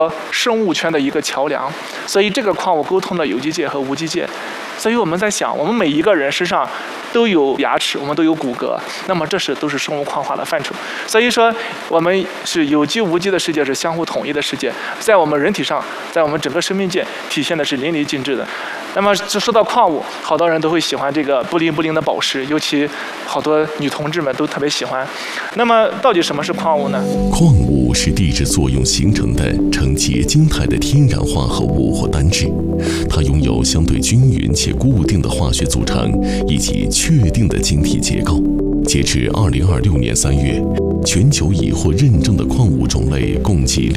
生物圈的一个桥梁，所以这个矿物沟通了有机界和无机界。所以我们在想，我们每一个人身上都有牙齿，我们都有骨骼，那么都是生物矿化的范畴。所以说，我们是有机无机的世界是相互统一的世界，在我们人体上，在我们整个生命界体现的是淋漓尽致的。那么说到矿物，好多人都会喜欢这个布灵布灵的宝石，尤其好多女同志们都特别喜欢。那么到底什么是矿物呢？ 矿物是地质作用形成的呈结晶态的天然化合物或单质，它拥有相对均匀且固定的化学组成以及确定的晶体结构。截至2026年3月，全球已获认证的矿物种类共计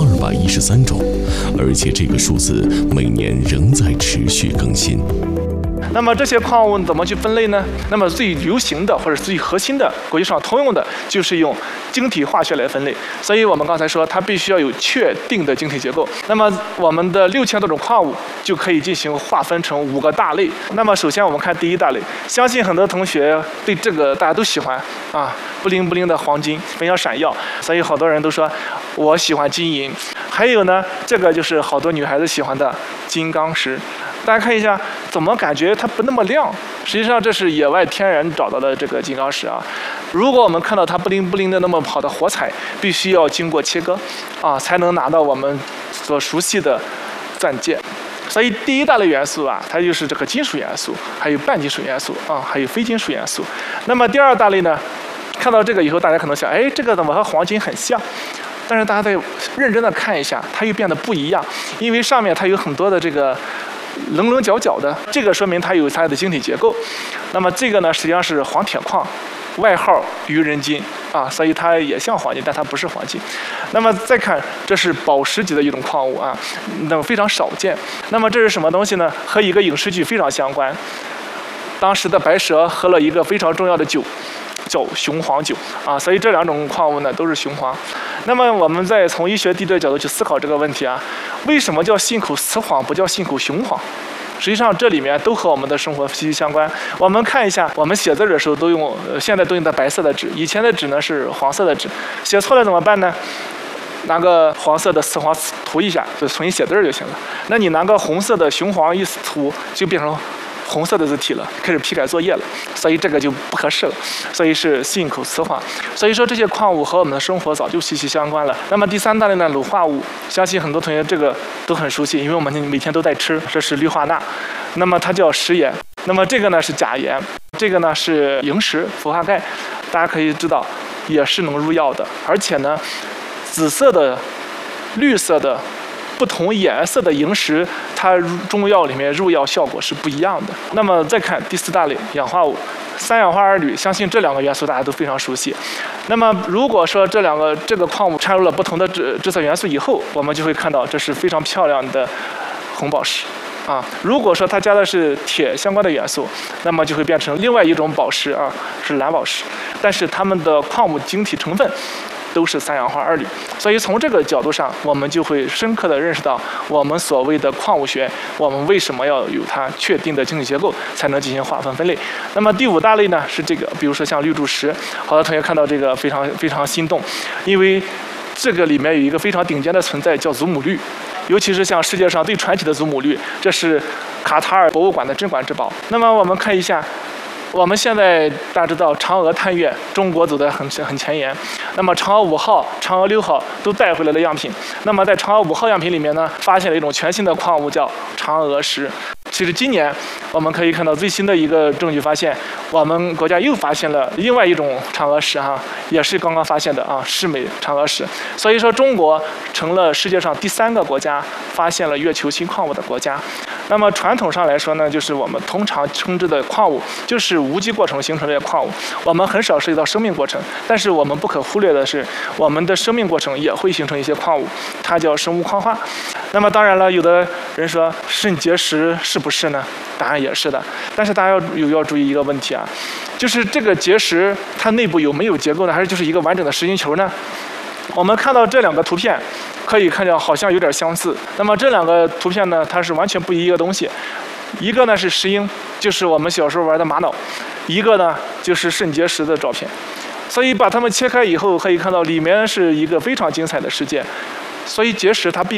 6213种，而且这个数字每年仍在持续更新。 那么这些矿物怎么去分类呢？那么最流行的或者最核心的、国际上通用的，就是用晶体化学来分类。所以我们刚才说，它必须要有确定的晶体结构。那么我们的6000多种矿物就可以进行划分成5个大类。那么首先我们看第一大类，相信很多同学对这个大家都喜欢啊，布灵布灵的黄金非常闪耀，所以好多人都说我喜欢金银。还有呢，这个就是好多女孩子喜欢的金刚石。大家看一下，怎么感觉它不那么亮？实际上这是野外天然找到的这个金刚石啊。如果我们看到它布灵布灵的那么好的火彩，必须要经过切割啊，才能拿到我们所熟悉的钻戒。所以第一大类元素啊，它就是这个金属元素，还有半金属元素啊，还有非金属元素。那么第二大类呢，看到这个以后，大家可能想，哎，这个怎么和黄金很像？但是大家再认真的看一下，它又变得不一样，因为上面它有很多的这个棱棱角角的，这个说明它有它的晶体结构。那么这个呢，实际上是黄铁矿，外号愚人金啊，所以它也像黄金，但它不是黄金。那么再看，这是宝石级的一种矿物啊，那么非常少见。那么这是什么东西呢？和一个影视剧非常相关。当时的白蛇喝了一个非常重要的酒，叫雄黄酒啊，所以这2种矿物呢都是雄黄。那么我们再从医学地质的角度去思考这个问题啊，为什么叫信口雌黄不叫信口雄黄？实际上这里面都和我们的生活息息相关。我们看一下，我们写字的时候都用现在都用的白色的纸，以前的纸呢是黄色的纸，写错了怎么办呢？拿个黄色的雌黄涂一下，就重新写字就行了。那你拿个红色的雄黄一涂，就变成红色的字体了，开始批改作业了，所以这个就不合适了，所以是信口雌黄。所以说这些矿物和我们的生活早就息息相关了。那么第3大类呢，卤化物，相信很多同学这个都很熟悉，因为我们每天都在吃，这是氯化钠，那么它叫食盐。那么这个呢是钾盐，这个呢是萤石、氟化钙，大家可以知道也是能入药的，而且呢，紫色的、绿色的。不同颜色的萤石，它中药里面入药效果是不一样的。那么再看第4大类氧化物，3氧化二铝，相信这2个元素大家都非常熟悉。那么如果说这个矿物掺入了不同的致色元素以后，我们就会看到这是非常漂亮的红宝石啊。如果说它加的是铁相关的元素，那么就会变成另外一种宝石啊，是蓝宝石。但是它们的矿物晶体成分都是3氧化二铝，所以从这个角度上，我们就会深刻地认识到我们所谓的矿物学，我们为什么要有它确定的晶体结构，才能进行划分分类。那么第5大类呢是这个，比如说像绿柱石，好多同学看到这个非常心动，因为这个里面有一个非常顶尖的存在叫祖母绿，尤其是像世界上最传奇的祖母绿，这是卡塔尔博物馆的镇馆之宝。那么我们看一下。我们现在大家知道嫦娥探月，中国走得很前沿。那么嫦娥5号、嫦娥6号都带回来了样品。那么在嫦娥5号样品里面呢，发现了一种全新的矿物叫嫦娥石。其实今年我们可以看到最新的一个证据发现，我们国家又发现了另外一种嫦娥石哈，也是刚刚发现的啊，世美嫦娥石。所以说中国成了世界上第3个国家发现了月球新矿物的国家。那么传统上来说呢，就是我们通常称之的矿物，就是无机过程形成的矿物。我们很少涉及到生命过程，但是我们不可忽略的是，我们的生命过程也会形成一些矿物，它叫生物矿化。那么当然了，有的人说肾结石是不是呢？答案也是的。但是大家要注意一个问题啊，就是这个结石它内部有没有结构呢？还是就是一个完整的实心球呢？我们看到这2个图片，可以看到好像有点相似。那么这2个图片呢，它是完全不一个东西。一个呢是石英，就是我们小时候玩的玛瑙；一个呢就是肾结石的照片。所以把它们切开以后，可以看到里面是一个非常精彩的世界。所以结石它并